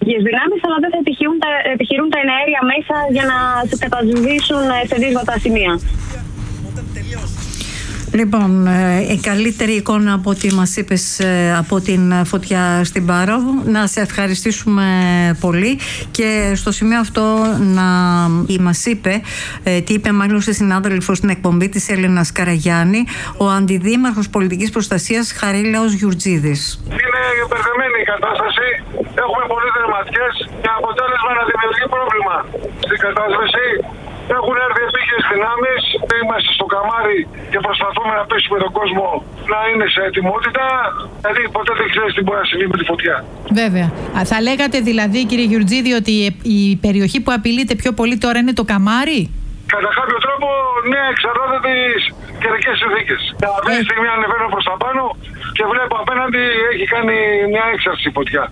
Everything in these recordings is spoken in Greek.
δυνάμεις, αλλά δεν θα επιχειρούν τα εναέρια μέσα για να κατασβήσουν σε δύσβατα σημεία. Λοιπόν, η καλύτερη εικόνα από ό,τι μας είπες από την φωτιά στην Πάρο. Να σε ευχαριστήσουμε πολύ και στο σημείο αυτό να μας είπε τι είπε μάλλον στη συνάδελφο στην εκπομπή της Έλενας Καραγιάννη, ο Αντιδήμαρχος Πολιτικής Προστασίας Χαρίλαος Γιουρτζίδης. Είναι υπερδεμένη η κατάσταση, έχουμε πολλές δερματιές και αποτέλεσμα να δημιουργεί πρόβλημα στην κατάσταση. Έχουν έρθει επίκαιρες δυνάμεις, είμαστε στο καμάρι και προσπαθούμε να πείσουμε τον κόσμο να είναι σε ετοιμότητα. Δηλαδή ποτέ δεν ξέρεις τι μπορεί να συμβεί με τη φωτιά. Βέβαια. Θα λέγατε δηλαδή, κύριε Γιουρτζίδη, ότι η περιοχή που απειλείται πιο πολύ τώρα είναι το καμάρι? Κατά κάποιο τρόπο, ναι, εξαρτάται τις καιρικές συνθήκες. Αυτή τη στιγμή ανεβαίνω προς τα πάνω και βλέπω απέναντι έχει κάνει μια έξαρση φωτιά.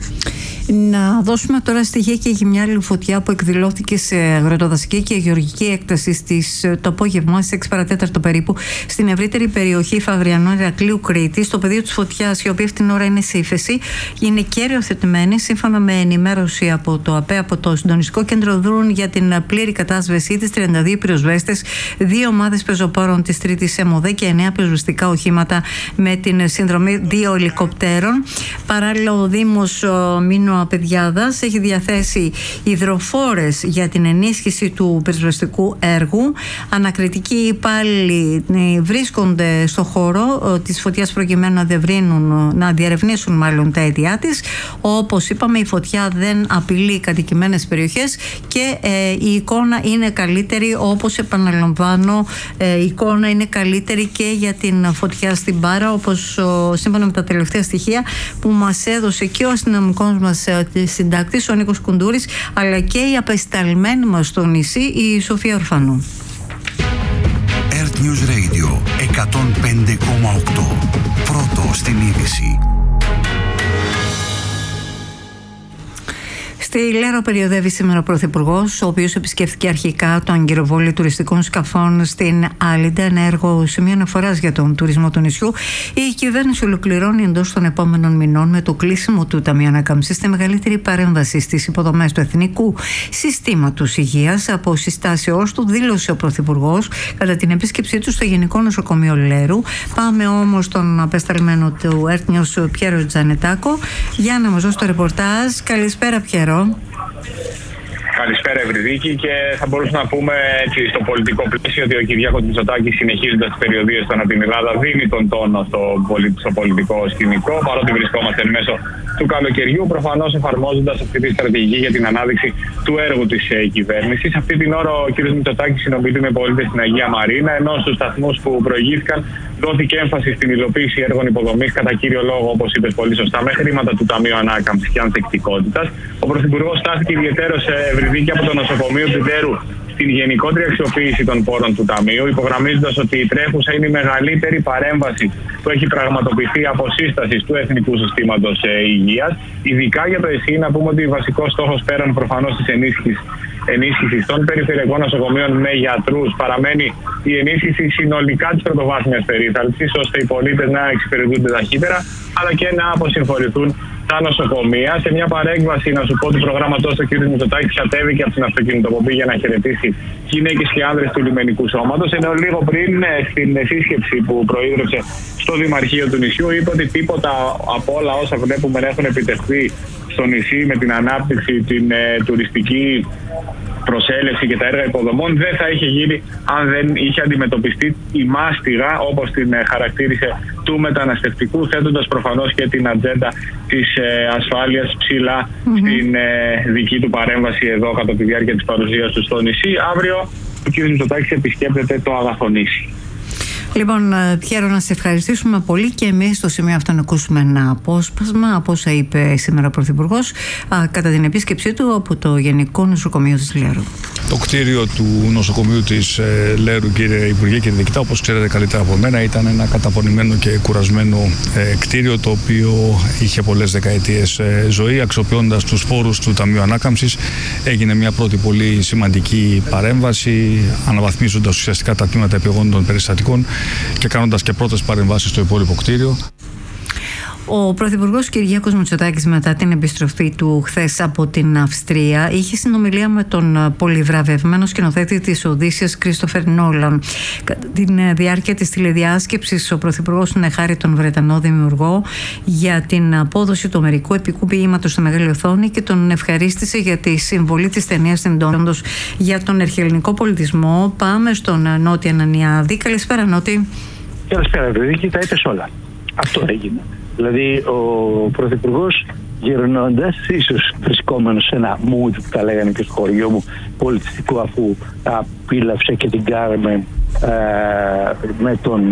Να δώσουμε τώρα στοιχεία και για μια άλλη φωτιά που εκδηλώθηκε σε αγροτοδασική και γεωργική έκταση το απόγευμα στις 6 παρατέταρτο περίπου στην ευρύτερη περιοχή Φαβριανών Ηρακλείου Κρήτης. Το πεδίο της φωτιάς, η οποία αυτή την ώρα είναι σε ύφεση, είναι κέριο θετημένη. Σύμφωνα με ενημέρωση από το ΑΠΕ, από το Συντονιστικό Κέντρο, δρούν για την πλήρη κατάσβεσή της 32 πυροσβέστες, 2 ομάδες πεζοπόρων της 3ης ΕΜΟΔΕ και 9 πυροσβεστικά οχήματα με την συνδρομή 2 ελικοπτέρων. Παράλληλα, ο Δήμος Μήνου Πεδιάδας έχει διαθέσει υδροφόρες για την ενίσχυση του πυροσβεστικού έργου. Ανακριτικοί υπάλληλοι βρίσκονται στο χώρο της φωτιάς προκειμένου να διερευνήσουν μάλλον τα αίτια της. Όπως είπαμε, η φωτιά δεν απειλεί κατοικημένες περιοχές και η εικόνα είναι καλύτερη, όπως επαναλαμβάνω, η εικόνα είναι καλύτερη και για την φωτιά στην Πάρα, όπως σύμφωνα με τα τελευταία στοιχεία που μας έδωσε και ο αστυνομικός μας συντάκτης, ο Νίκος Κουντούρης, αλλά και η απεσταλμένη μας στο νησί, η Σοφία Ορφανού. Earth News Radio 105,8. Πρώτο στην είδηση. Στη Λέρο περιοδεύει σήμερα ο Πρωθυπουργός, ο οποίος επισκέφθηκε αρχικά το αγκυροβόλιο τουριστικών σκαφών στην Άλιντα, ένα έργο σημείο αναφοράς για τον τουρισμό του νησιού. Η κυβέρνηση ολοκληρώνει εντός των επόμενων μηνών με το κλείσιμο του Ταμείου Ανάκαμψης τη μεγαλύτερη παρέμβαση στις υποδομές του Εθνικού Συστήματος Υγείας. Από συστάσεώς του, δήλωσε ο Πρωθυπουργός κατά την επίσκεψή του στο Γενικό Νοσοκομείο Λέρου. Πάμε όμως στον απεσταλμένο του Earth News, Πιέρο Τζανετάκο, για να μας δώσει το ρεπορτάζ. Καλησπέρα, Πιέρο. Καλησπέρα, Ευρυδίκη, και θα μπορούσαμε να πούμε έτσι στο πολιτικό πλαίσιο ότι ο Κυριάκος Μητσοτάκης, συνεχίζοντας τις περιοδίες του ανά την Ελλάδα, δίνει τον τόνο στο πολιτικό σκηνικό, παρότι βρισκόμαστε εν μέσω του καλοκαιριού, προφανώς εφαρμόζοντας αυτή τη στρατηγική για την ανάδειξη του έργου της κυβέρνησης. Αυτή την ώρα ο κ. Μητσοτάκης συνομιλεί με πολίτες στην Αγία Μαρίνα, ενώ στους σταθμούς που προηγήθηκαν δόθηκε έμφαση στην υλοποίηση έργων υποδομής, κατά κύριο λόγο, όπως είπες πολύ σωστά, με χρήματα του Ταμείου Ανάκαμψης και Ανθεκτικότητας. Ο Πρωθυπουργός στάθηκε ιδιαιτέρως σε Ευρυδίκη από το νοσοκομείο του Δέρου στην γενικότερη αξιοποίηση των πόρων του Ταμείου, υπογραμμίζοντας ότι η τρέχουσα είναι η μεγαλύτερη παρέμβαση που έχει πραγματοποιηθεί από σύσταση του Εθνικού Συστήματος Υγείας. Ειδικά για το ΕΣΥ, να πούμε ότι βασικός στόχος, πέραν προφανώς της ενίσχυσης των περιφερειακών νοσοκομείων με γιατρούς, παραμένει η ενίσχυση συνολικά της πρωτοβάθμιας περίθαλψης, ώστε οι πολίτες να εξυπηρετούνται ταχύτερα, αλλά και να αποσυμφορηθούν τα νοσοκομεία. Σε μια παρέκβαση, να σου πω, του προγράμματος, ο κ. Μητσοτάκης κατέβηκε από την αυτοκινητοπομπή για να χαιρετήσει γυναίκες και άνδρες του λιμενικού σώματος, ενώ λίγο πριν στην σύσκεψη που προείδρευσε στο Δημαρχείο του νησιού είπε ότι τίποτα από όλα όσα βλέπουμε να έχουν επιτευχθεί στο νησί με την ανάπτυξη, την τουριστική προσέλευση και τα έργα υποδομών δεν θα είχε γίνει αν δεν είχε αντιμετωπιστεί η μάστιγα, όπως την χαρακτήρισε, του μεταναστευτικού, θέτοντας προφανώς και την ατζέντα της ασφάλειας ψηλά στην δική του παρέμβαση εδώ κατά τη διάρκεια της παρουσίας του στο νησί. Αύριο ο κ. Μητσοτάκης επισκέπτεται το Αγαθονήσι. Λοιπόν, Πιέρο, να σε ευχαριστήσουμε πολύ και εμείς στο σημείο αυτό να ακούσουμε ένα απόσπασμα από όσα είπε σήμερα ο Πρωθυπουργός κατά την επίσκεψή του από το Γενικό Νοσοκομείο της Λέρου. Το κτίριο του νοσοκομείου της Λέρου, κύριε Υπουργέ, κύριε Διοικητά, όπως ξέρετε καλύτερα από μένα, ήταν ένα καταπονημένο και κουρασμένο κτίριο, το οποίο είχε πολλές δεκαετίες ζωή. Αξιοποιώντας τους πόρους του Ταμείου Ανάκαμψης, έγινε μια πρώτη πολύ σημαντική παρέμβαση, αναβαθμίζοντας ουσιαστικά τα τμήματα επιγόντων περιστατικών και κάνοντας και πρώτες παρεμβάσεις στο υπόλοιπο κτίριο. Ο Πρωθυπουργός Κυριάκος Μητσοτάκης, μετά την επιστροφή του χθες από την Αυστρία, είχε συνομιλία με τον πολυβραβευμένο σκηνοθέτη της Οδύσσειας Κρίστοφερ Νόλαν. Κατά τη διάρκεια της τηλεδιάσκεψης, ο Πρωθυπουργός συνεχάρη τον Βρετανό δημιουργό για την απόδοση του αμερικού επικού ποίηματος στη μεγάλη οθόνη και τον ευχαρίστησε για τη συμβολή της ταινίας στην τόντος για τον αρχαιελληνικό πολιτισμό. Πάμε στον Νότι Ανανιάδη. Καλησπέρα, Νότι. Καλησπέρα, Ευρυδίκη. Τα είπες όλα. Αυτό έγινε. Δηλαδή, ο Πρωθυπουργός γυρνώντας, ίσως βρισκόμενος σε ένα mood που τα λέγανε και στο χωριό μου, πολιτιστικό, αφού απίλαυσε και την Κάρμεν με τον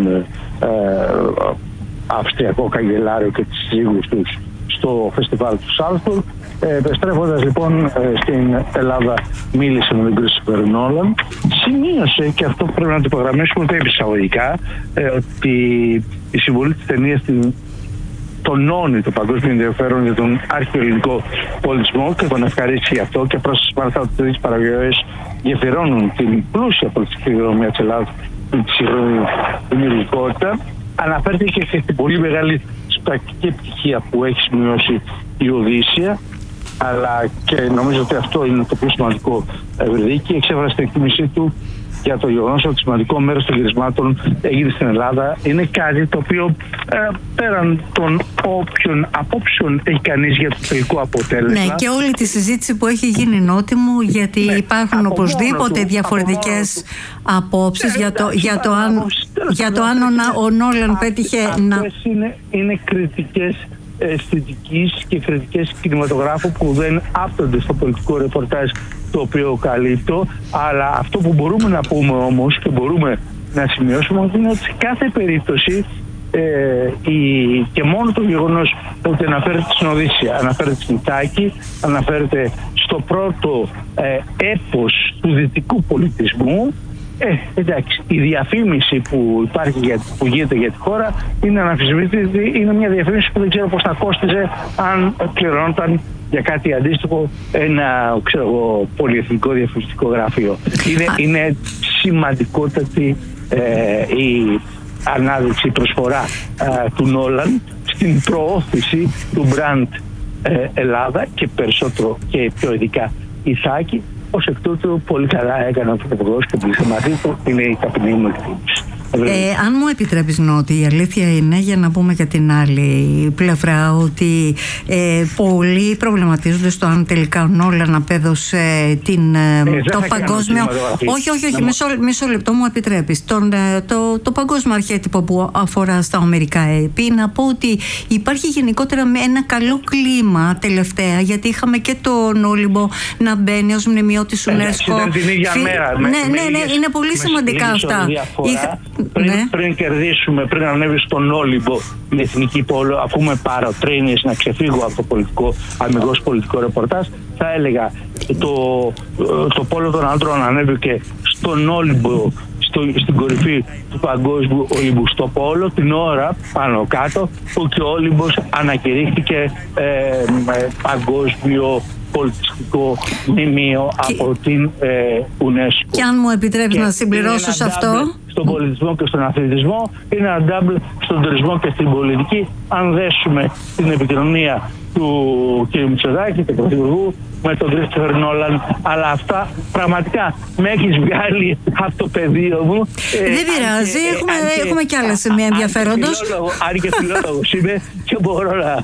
Αυστριακό Καγκελάριο και τις σύζυγους τους στο φεστιβάλ του Σάλτσμπουργκ. Επιστρέφοντας λοιπόν στην Ελλάδα, μίλησε με τον Κρίστοφερ Νόλαν. Σημείωσε, και αυτό πρέπει να το υπογραμμίσουμε ούτε επεισαγωγικά, ότι η συμβολή της ταινίας τονώνει το παγκόσμιο ενδιαφέρον για τον αρχαιοελληνικό πολιτισμό και τον ευχαρίστησε γι' αυτό, και πρόσθεσε μάλιστα ότι τις παραγωγές γεφυρώνουν την πλούσια πολιτιστική δρομία της Ελλάδας και τη σύγχρονη δημιουργικότητα. Αναφέρθηκε και στην πολύ μεγάλη πρακτική επιτυχία που έχει σημειώσει η Οδύσσεια, αλλά και νομίζω ότι αυτό είναι το πιο σημαντικό, Ευρυδίκη. Εξέφρασε την εκτίμησή του για το γεγονός ότι σημαντικό μέρος των γυρισμάτων έγινε στην Ελλάδα. Είναι κάτι το οποίο πέραν των όποιων απόψεων έχει κανείς για το τελικό αποτέλεσμα. Ναι, και όλη τη συζήτηση που έχει γίνει, Νότι μου, γιατί υπάρχουν οπωσδήποτε διαφορετικές απόψεις για το αν ο Νόλαν πέτυχε να... Είναι κριτικές αισθητικής και κριτικές κινηματογράφου που δεν άπτονται στο πολιτικό ρεπορτάζ το οποίο καλύπτω, αλλά αυτό που μπορούμε να πούμε όμως και μπορούμε να σημειώσουμε είναι ότι σε κάθε περίπτωση και μόνο το γεγονός ότι αναφέρεται στην Οδύσσεια, αναφέρεται στην Τάκη, αναφέρεται στο πρώτο έπος του δυτικού πολιτισμού, εντάξει, η διαφήμιση που υπάρχει που γίνεται για τη χώρα είναι αναμφισβήτητη. Είναι μια διαφήμιση που δεν ξέρω πώς θα κόστιζε αν πληρώνονταν για κάτι αντίστοιχο ένα, πολυεθνικό διαφημιστικό γραφείο. Είναι σημαντικότατη η ανάδειξη, η προσφορά του Νόλαν στην προώθηση του brand Ελλάδα, και περισσότερο και πιο ειδικά η Θάκη. Ως εκ τούτου, πολύ καλά έκανε ο Πρωθυπουργός και πήγε μαζί του. Είναι η ταπεινή μου εκτίμηση. Αν μου επιτρέπεις, Νότι, η αλήθεια είναι, για να πούμε για την άλλη πλευρά, ότι πολλοί προβληματίζονται στο αν τελικά ο Νόλαν απέδωσε το παγκόσμιο... Όχι, μισό λεπτό μου επιτρέπεις. Το παγκόσμιο αρχέτυπο που αφορά στα ομερικά επί. Να πω ότι υπάρχει γενικότερα ένα καλό κλίμα τελευταία, γιατί είχαμε και τον Όλυμπο να μπαίνει ως μνημείο της UNESCO. Ναι, είναι πολύ σημαντικά αυτά. Πριν κερδίσουμε, πριν ανέβει στον Όλυμπο η εθνική πόλο, αφού με παροτρύνεις να ξεφύγω από το πολιτικό, αμυγός πολιτικό ρεπορτάζ, θα έλεγα το πόλο των άντρων ανέβηκε στον Όλυμπο, στην κορυφή του παγκόσμιου Ολυμπού στο πόλο, την ώρα πάνω κάτω που και ο Όλυμπος ανακηρύχθηκε παγκόσμιο πολιτιστικό μνημείο από την UNESCO. Και αν μου επιτρέπεις να συμπληρώσω σε αυτό, στον πολιτισμό και στον αθλητισμό, είναι ένα ντάμπλ στον τουρισμό και στην πολιτική. Αν δέσουμε την επικοινωνία του κ. Μητσοτάκη, του Πρωθυπουργού, με τον Κρίστοφερ Νόλαν, αλλά αυτά πραγματικά με έχεις βγάλει από το πεδίο μου. Δεν πειράζει, έχουμε κι άλλα σημεία ενδιαφέροντος. Αν και φιλόλογος είμαι και μπορώ να...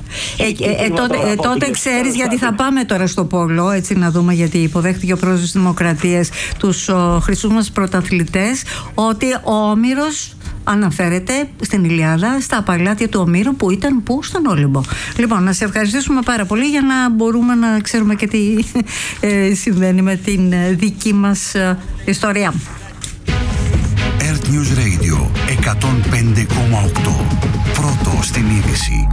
Τότε ξέρεις, γιατί θα πάμε τώρα στο πόλο, έτσι να δούμε, γιατί υποδέχτηκε ο πρόεδρος της Δημοκρατίας τους χρυσούς μας πρωταθλητές, ότι ο Όμηρος αναφέρεται στην Ηλιάδα, στα παλάτια του Ομήρου που ήταν στον Όλυμπο. Λοιπόν, να σε ευχαριστήσουμε πάρα πολύ για να μπορούμε να ξέρουμε και τι συμβαίνει με την δική μας ιστορία. Earth News Radio 105,8. Πρώτο στην είδηση.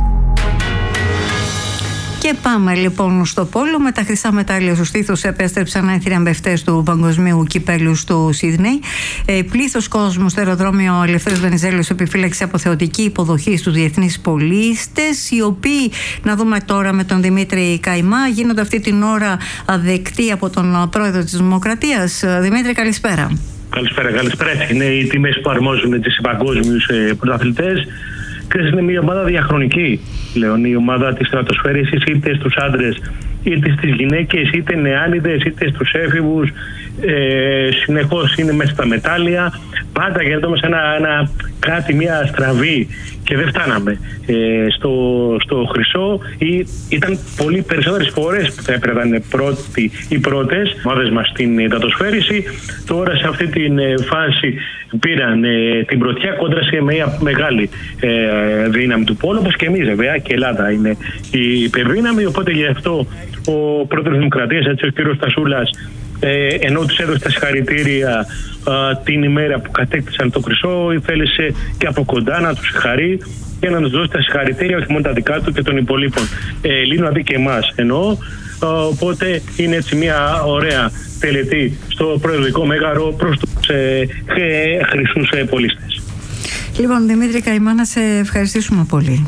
Και πάμε λοιπόν στο πόλο. Με τα χρυσά μετάλλια στο στήθος επέστρεψαν οι θριαμβευτές του παγκοσμίου κυπέλου στο Σίδνεϊ. Πλήθος κόσμου στο αεροδρόμιο Ελευθέριος Βενιζέλος επιφύλαξε αποθεωτική υποδοχή στους διεθνείς πολίτες, οι οποίοι, να δούμε τώρα με τον Δημήτρη Καϊμά, γίνονται αυτή την ώρα αδεκτοί από τον πρόεδρο της Δημοκρατίας. Δημήτρη, καλησπέρα. Καλησπέρα. Είναι οι τιμές που αρμόζουν τις παγκόσμιους πρωταθλητές. Ξέρεις, είναι μια ομάδα διαχρονική, πλέον η ομάδα της στρατοσφαίρησης, είτε στους άντρες είτε στις γυναίκες, είτε νεάνιδες είτε στους έφηβους. Συνεχώς είναι μέσα στα μετάλλια. Πάντα γινόταν σε κάτι, μια στραβή και δεν φτάναμε στο χρυσό. Ήταν πολύ περισσότερες φορές που θα έπρεπε να είναι πρώτοι οι πρώτες ομάδες μας στην υδατοσφαίριση. Τώρα σε αυτή την φάση πήραν την πρωτιά κόντρα σε μια μεγάλη δύναμη του πόλου, όπως και εμείς βέβαια, και η Ελλάδα είναι η υπερδύναμη. Οπότε γι' αυτό ο πρόεδρος της Δημοκρατίας, έτσι, ο κ. Στασούλας, ενώ τους έδωσε τα συγχαρητήρια την ημέρα που κατέκτησαν το χρυσό, θέλησε και από κοντά να τους συγχαρεί και να τους δώσει τα συγχαρητήρια, όχι μόνο τα δικά του και των υπολείπων Ελλήνων, δηλαδή και εμάς εννοώ. Οπότε είναι έτσι μια ωραία τελετή στο προεδρικό μέγαρο προς τους χρυσούς πολίστες. Λοιπόν, Δημήτρη Καημά, να σε ευχαριστήσουμε πολύ.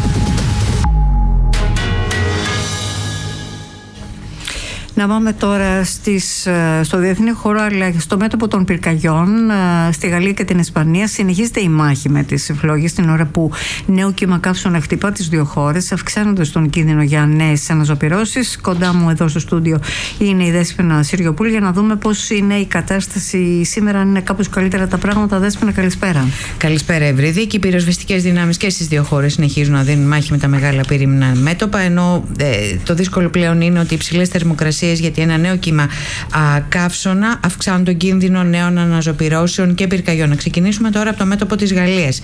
Να πάμε τώρα στο διεθνή χώρο, αλλά στο μέτωπο των πυρκαγιών στη Γαλλία και την Ισπανία. Συνεχίζεται η μάχη με τις φλόγες, την ώρα που νέο κύμα καύσωνα χτυπά τις δύο χώρες, αυξάνοντας τον κίνδυνο για νέες αναζωπυρώσεις. Κοντά μου εδώ στο στούντιο είναι η Δέσποινα Συριοπούλη για να δούμε πώς είναι η κατάσταση σήμερα, αν είναι κάπως καλύτερα τα πράγματα. Δέσποινα, καλησπέρα. Καλησπέρα, Ευρυδίκη. Οι πυροσβεστικές δυνάμεις και στις δύο χώρες συνεχίζουν να δίνουν μάχη με τα μεγάλα πυρήμνα μέτωπα, ενώ το δύσκολο πλέον είναι ότι οι υψηλές θερμοκρασίες, γιατί ένα νέο κύμα καύσωνα αυξάνουν τον κίνδυνο νέων αναζωπυρώσεων και πυρκαγιών. Να ξεκινήσουμε τώρα από το μέτωπο της Γαλλίας.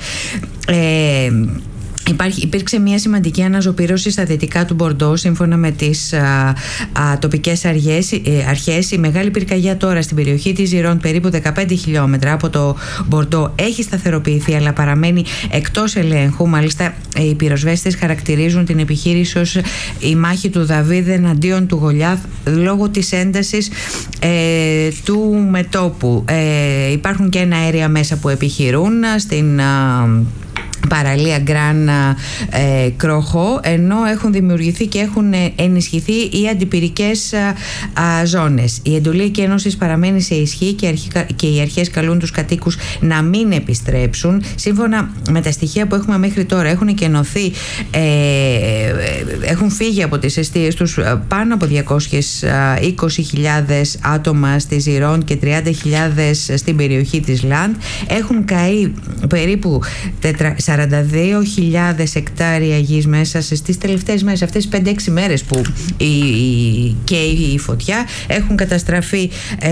Υπήρξε μια σημαντική αναζωπήρωση στα δυτικά του Μπορντό, σύμφωνα με τις τοπικές αρχές. Η μεγάλη πυρκαγιά τώρα στην περιοχή της Ζιρών, περίπου 15 χιλιόμετρα από το Μπορντό, έχει σταθεροποιηθεί αλλά παραμένει εκτός ελέγχου. Μάλιστα, οι πυροσβέστες χαρακτηρίζουν την επιχείρηση ως η μάχη του Δαβίδ εναντίον του Γολιάθ, λόγω της έντασης του μετώπου. Υπάρχουν και ένα αέρια μέσα που επιχειρούν στην παραλία Γκραν Κρόχο, ενώ έχουν δημιουργηθεί και έχουν ενισχυθεί οι αντιπυρικές ζώνες. Η εντολή εκένωσης παραμένει σε ισχύ και οι αρχές καλούν τους κατοίκους να μην επιστρέψουν. Σύμφωνα με τα στοιχεία που έχουμε μέχρι τώρα, έχουν εκενωθεί, έχουν φύγει από τις εστίες τους πάνω από 220.000 άτομα στη Ζιρόν και 30.000 στην περιοχή της Λαντ. Έχουν καεί περίπου 42.000 εκτάρια γης μέσα στις τελευταίες μέρες, αυτές τις 5-6 μέρες που καίει η φωτιά. Έχουν καταστραφεί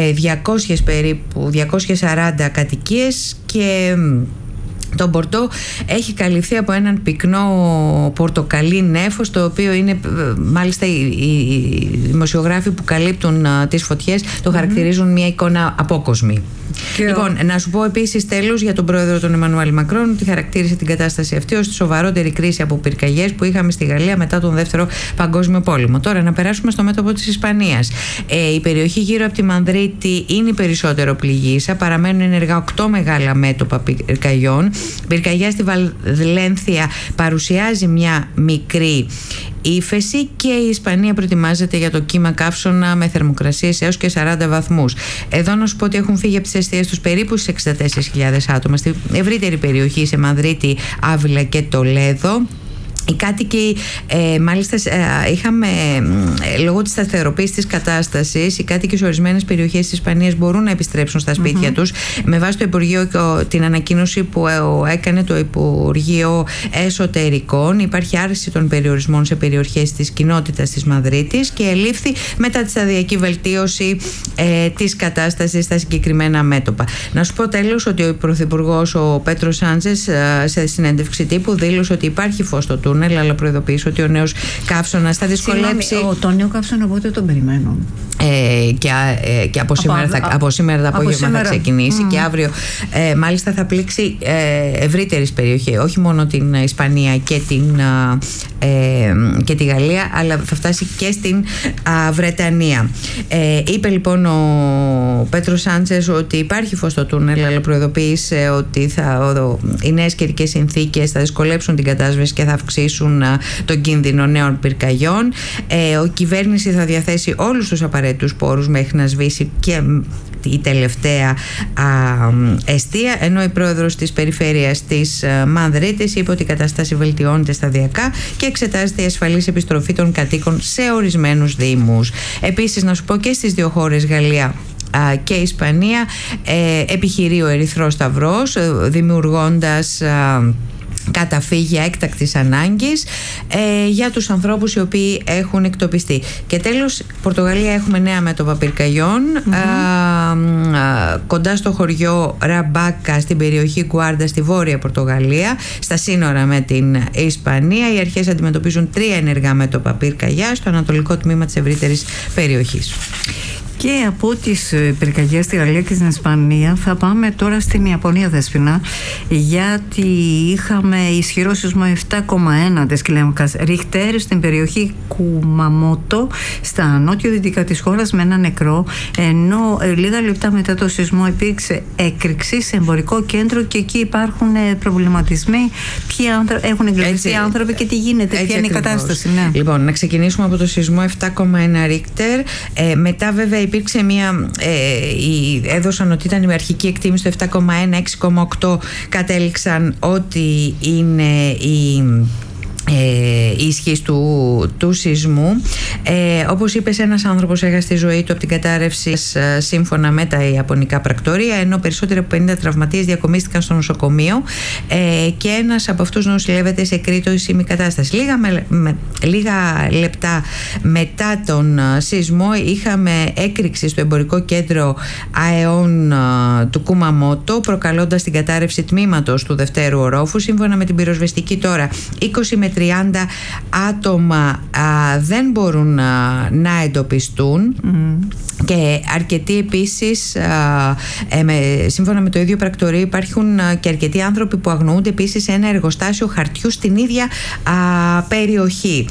240 κατοικίες και το Μπορντό έχει καλυφθεί από έναν πυκνό πορτοκαλί νέφος, το οποίο είναι, μάλιστα οι δημοσιογράφοι που καλύπτουν τις φωτιές το χαρακτηρίζουν μια εικόνα απόκοσμη. Λοιπόν, να σου πω επίσης τέλος για τον πρόεδρο τον Εμμανουέλ Μακρόν, ότι χαρακτήρισε την κατάσταση αυτή ως τη σοβαρότερη κρίση από πυρκαγιές που είχαμε στη Γαλλία μετά τον Δεύτερο Παγκόσμιο Πόλεμο. Τώρα να περάσουμε στο μέτωπο της Ισπανίας. Η περιοχή γύρω από τη Μαδρίτη είναι η περισσότερο πληγήσα. Παραμένουν ενεργά 8 μεγάλα μέτωπα πυρκαγιών. Πυρκαγιά στη Βαλένθια παρουσιάζει μια μικρή ύφεση και η Ισπανία προετοιμάζεται για το κύμα καύσωνα με θερμοκρασίες έως και 40 βαθμούς. Εδώ να σου πω ότι έχουν φύγει από τις εστίες τους περίπου στις 64.000 άτομα στη ευρύτερη περιοχή, σε Μαδρίτη, Άβυλα και Τολέδο. Οι κάτοικοι, μάλιστα, είχαμε, λόγω της σταθεροποίησης της κατάστασης, οι κάτοικοι σε ορισμένες περιοχές της Ισπανίας μπορούν να επιστρέψουν στα σπίτια τους. Με βάση το Υπουργείο, την ανακοίνωση που έκανε το Υπουργείο Εσωτερικών, υπάρχει άρση των περιορισμών σε περιοχές της κοινότητας της Μαδρίτης και ελήφθη μετά τη σταδιακή βελτίωση της κατάστασης στα συγκεκριμένα μέτωπα. Να σου πω τέλος ότι ο Πρωθυπουργός, ο Πέτρο Σάντσες, σε συνέντευξη τύπου δήλωσε ότι υπάρχει φως στο τούνελ, αλλά προειδοποιήσω ότι ο νέος καύσωνας θα δυσκολέψει. Το νέο καύσωνα πότε τον περιμένω? Και από σήμερα το απόγευμα θα ξεκινήσει και αύριο μάλιστα θα πλήξει ευρύτερης περιοχή, όχι μόνο την Ισπανία και τη Γαλλία, αλλά θα φτάσει και στην Βρετανία. Είπε λοιπόν ο Πέτρος Σάντσες ότι υπάρχει φως στο τούνελ, αλλά προειδοποίησε ότι οι νέες καιρικές συνθήκες θα δυσκολέψουν την κατάσβεση και θα αυξήσουν αυξήσουν τον κίνδυνο νέων πυρκαγιών. Η κυβέρνηση θα διαθέσει όλους τους απαραίτητους πόρους μέχρι να σβήσει και η τελευταία εστία, ενώ η πρόεδρος της περιφέρειας της Μανδρίτης είπε ότι η κατάσταση βελτιώνεται σταδιακά και εξετάζεται η ασφαλής επιστροφή των κατοίκων σε ορισμένους δήμους. Επίσης, να σου πω, και στις δύο χώρες, Γαλλία και Ισπανία, επιχειρεί ο Ερυθρός Σταυρός, δημιουργώντας καταφύγια έκτακτης ανάγκης για τους ανθρώπους οι οποίοι έχουν εκτοπιστεί. Και τέλος, Πορτογαλία, έχουμε νέα μέτωπα πυρκαγιών κοντά στο χωριό Ραμπάκα, στην περιοχή Γκουάρντα, στη βόρεια Πορτογαλία, στα σύνορα με την Ισπανία. Οι αρχές αντιμετωπίζουν 3 ενεργά μέτωπα πυρκαγιά στο ανατολικό τμήμα της ευρύτερης περιοχής. Και από τις πυρκαγιές στη Γαλλία και στην Ισπανία θα πάμε τώρα στην Ιαπωνία, Δέσποινα, γιατί είχαμε ισχυρό σεισμό 7,1 της κλίμακας Ρίχτερ στην περιοχή Κουμαμότο, στα νότιο-δυτικά της χώρας, με ένα νεκρό, ενώ λίγα λεπτά μετά το σεισμό υπήρξε έκρηξη σε εμπορικό κέντρο και εκεί υπάρχουν προβληματισμοί. Ποιοι έχουν εγκλωβιστεί άνθρωποι και τι γίνεται, ποια είναι η κατάσταση. Ναι. Λοιπόν, να ξεκινήσουμε από το σεισμό 7,1 Ρίχτερ. Μετά, βέβαια, υπήρξε έδωσαν ότι ήταν η αρχική εκτίμηση το 7,1, 6,8 κατέληξαν ότι είναι η ισχύς του σεισμού. Όπως είπες, ένας άνθρωπος έχασε τη ζωή του από την κατάρρευση, σύμφωνα με τα ιαπωνικά πρακτορία, ενώ περισσότεροι από 50 τραυματίες διακομίστηκαν στο νοσοκομείο και ένας από αυτούς νοσηλεύεται σε κρίσιμη κατάσταση. Λίγα λεπτά μετά τον σεισμό είχαμε έκρηξη στο εμπορικό κέντρο ΑΕΟΝ του Κουμαμότο, προκαλώντας την κατάρρευση τμήματος του δευτέρου ορόφου. Σύμφωνα με την πυροσβεστική τώρα, 20 με 30 άτομα δεν μπορούν να εντοπιστούν και αρκετοί επίσης, σύμφωνα με το ίδιο πρακτορείο, υπάρχουν και αρκετοί άνθρωποι που αγνοούνται επίσης σε ένα εργοστάσιο χαρτιού στην ίδια περιοχή.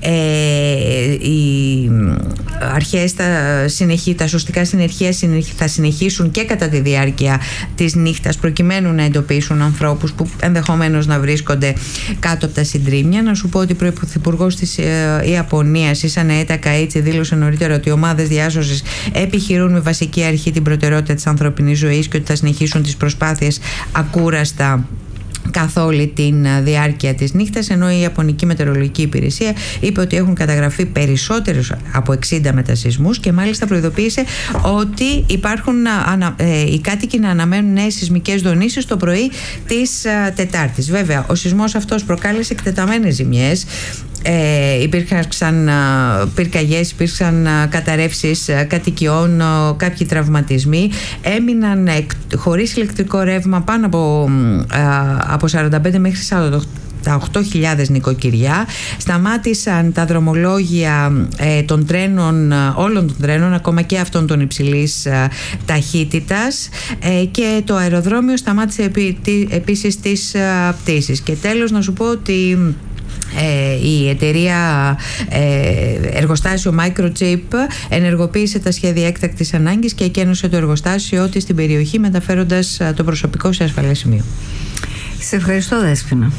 Οι αρχές, τα σωστικά συνεργεία θα συνεχίσουν και κατά τη διάρκεια της νύχτας, προκειμένου να εντοπίσουν ανθρώπους που ενδεχομένως να βρίσκονται κάτω από τα συντρίμμια. Να σου πω ότι ο Πρωθυπουργός της Ιαπωνίας, η Σανεέτα Καΐτσι, δήλωσε νωρίτερα ότι οι ομάδες διάσωσης επιχειρούν με βασική αρχή την προτεραιότητα της ανθρώπινης ζωής και ότι θα συνεχίσουν τις προσπάθειες ακούραστα καθ' όλη την διάρκεια της νύχτας, ενώ η Ιαπωνική Μετεωρολογική Υπηρεσία είπε ότι έχουν καταγραφεί περισσότερους από 60 μετασεισμούς και μάλιστα προειδοποίησε ότι υπάρχουν οι κάτοικοι να αναμένουν νέες σεισμικές δονήσεις το πρωί της Τετάρτης. Βέβαια, ο σεισμός αυτός προκάλεσε εκτεταμένες ζημιές. Υπήρξαν πυρκαγιές, υπήρξαν καταρρεύσεις κατοικιών, κάποιοι τραυματισμοί. Έμειναν χωρίς ηλεκτρικό ρεύμα πάνω από 45 μέχρι 8.000 νοικοκυριά. Σταμάτησαν τα δρομολόγια των τρένων, όλων των τρένων, ακόμα και αυτών των υψηλής ταχύτητας, και το αεροδρόμιο σταμάτησε επίσης τις πτήσεις. Και τέλος, να σου πω ότι η εταιρεία εργοστάσιο Microchip ενεργοποίησε τα σχέδια έκτακτης ανάγκης και εκένωσε το εργοστάσιο της στην περιοχή, μεταφέροντας το προσωπικό σε ασφαλές σημείο. Σε ευχαριστώ, Δέσποινα.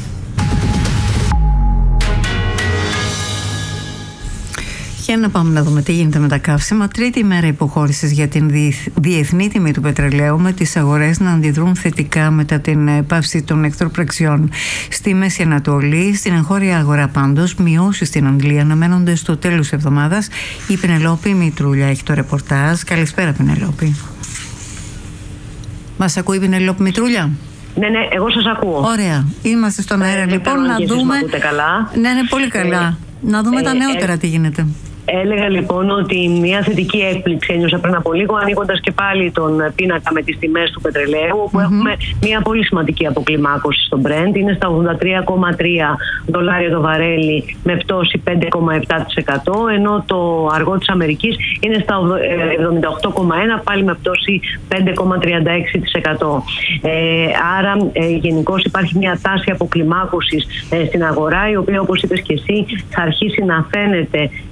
Για να πάμε να δούμε τι γίνεται με τα καύσιμα. Τρίτη μέρα υποχώρησης για την διεθνή τιμή του πετρελαίου, με τις αγορές να αντιδρούν θετικά μετά την πάυση των εχθροπραξιών στη Μέση Ανατολή. Στην εγχώρια αγορά πάντως, μειώσεις στην Αγγλία αναμένονται στο τέλος της εβδομάδας. Η Πινελόπη Μητρούλια έχει το ρεπορτάζ. Καλησπέρα, Πινελόπη. Μας ακούει η Πινελόπη Μητρούλια? Ναι, εγώ σας ακούω. Ωραία. Είμαστε στον αέρα, λοιπόν, να δούμε. Ναι, πολύ καλά. Να δούμε τα νεότερα τι γίνεται. Έλεγα λοιπόν ότι μια θετική έκπληξη ένιωσα πριν από λίγο, ανοίγοντας και πάλι τον πίνακα με τις τιμές του πετρελαίου, όπου έχουμε μια πολύ σημαντική αποκλιμάκωση στο Brent. Είναι στα $83,3 το βαρέλι, με πτώση 5,7%, ενώ το αργό της Αμερικής είναι στα 78,1, πάλι με πτώση 5,36%. Άρα γενικώς υπάρχει μια τάση αποκλιμάκωσης στην αγορά, η οποία, όπως είπες και εσύ, θα αρχίσει να φαίνεται στην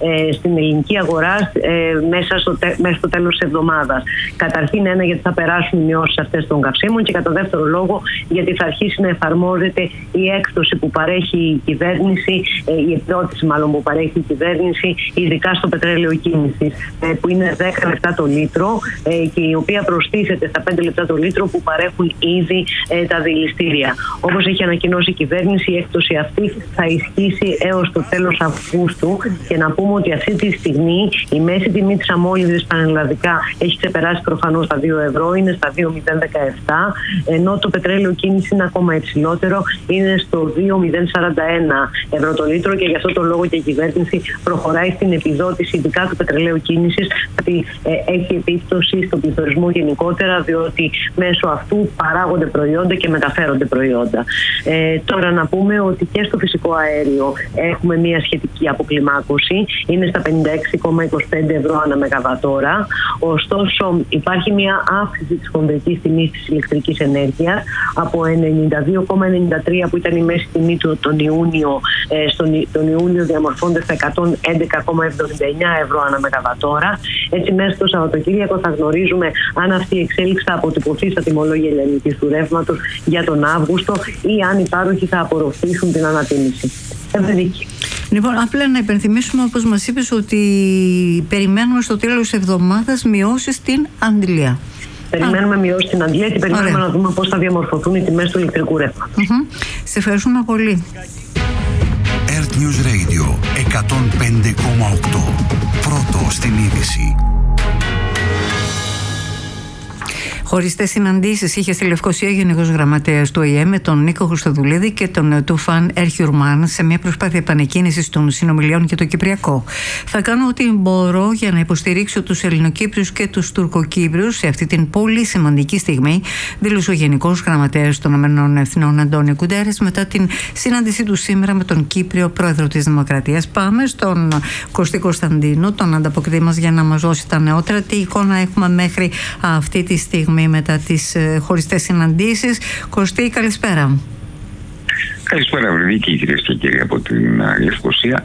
στην ελληνική αγορά μέσα στο τέλος της εβδομάδας. Καταρχήν, ένα, γιατί θα περάσουν οι μειώσεις αυτές των καυσίμων, και κατά δεύτερο λόγο γιατί θα αρχίσει να εφαρμόζεται η έκπτωση που παρέχει η κυβέρνηση, η επιδότηση μάλλον που παρέχει η κυβέρνηση, ειδικά στο πετρέλαιο κίνησης, που είναι 10 λεπτά το λίτρο και η οποία προστίθεται στα 5 λεπτά το λίτρο που παρέχουν ήδη τα δηληστήρια. Όπως έχει ανακοινώσει η κυβέρνηση, η έκπτωση αυτή θα ισχύσει έως το τέλος Αυγούστου, και να πούμε ότι αυτή τη στιγμή η μέση τιμή της αμμόλυβδης πανελλαδικά έχει ξεπεράσει προφανώς τα 2 ευρώ, είναι στα 2,017, ενώ το πετρέλαιο κίνηση είναι ακόμα υψηλότερο, είναι στο 2,041 ευρώ το λίτρο, και γι' αυτό το λόγο και η κυβέρνηση προχωράει στην επιδότηση ειδικά του πετρελαίου κίνησης, γιατί έχει επίπτωση στον πληθωρισμό γενικότερα, διότι μέσω αυτού παράγονται προϊόντα και μεταφέρονται προϊόντα. Τώρα να πούμε ότι και στο φυσικό αέριο έχουμε μια σχετική αποκλιμάκωση, είναι στα 56,25 ευρώ ανά μεγαβατόρα. Ωστόσο υπάρχει μια αύξηση της χονδρικής τιμής της ηλεκτρικής ενέργειας από 92,93 που ήταν η μέση τιμή του τον Ιούνιο, τον Ιούλιο διαμορφώνται στα 111,79 ευρώ ανά μεγαβατόρα. Έτσι μέσα στο Σαββατοκύριακο θα γνωρίζουμε αν αυτή η εξέλιξη θα αποτυπωθεί στα τιμολόγια ελληνικής του ρεύματος για τον Αύγουστο, ή αν οι πάροχοι θα απορροφήσουν την ανατίμηση. Ευρεδίκη. Λοιπόν, απλά να υπενθυμίσουμε, όπως μας είπες, ότι περιμένουμε στο τέλος της εβδομάδας μειώσεις στην Αντλία. Περιμένουμε μειώσεις στην Αντλία και περιμένουμε να δούμε πώς θα διαμορφωθούν οι τιμές του ηλεκτρικού ρεύματος. Σε ευχαριστούμε πολύ. Earth News Radio 105,8. Πρώτο στην είδηση. Χωριστές συναντήσεις είχε στη Λευκοσία Γενικός Γραμματέας του ΟΗΕ με τον Νίκο Χριστοδουλίδη και τον Τουφάν Ερχιουρμάν σε μια προσπάθεια επανεκκίνησης των συνομιλιών για το Κυπριακό. Θα κάνω ό,τι μπορώ για να υποστηρίξω τους Ελληνοκύπριους και τους Τουρκοκύπριους σε αυτή την πολύ σημαντική στιγμή, δήλωσε ο Γενικός Γραμματέας των ΗΠΑ Αντώνιο Κουτέρες μετά την συνάντησή του σήμερα με τον Κύπριο Πρόεδρο της Δημοκρατίας. Πάμε στον Κωστή Κωνσταντίνο, τον ανταποκριτή μας, για να μας δώσει τα νεότερα. Τι εικόνα έχουμε μέχρι αυτή τη στιγμή μετά τις χωριστές συναντήσεις. Κωστή, καλησπέρα. Καλησπέρα, Βρυδίκη, κυρίες και κύριοι από την Λευκοσία.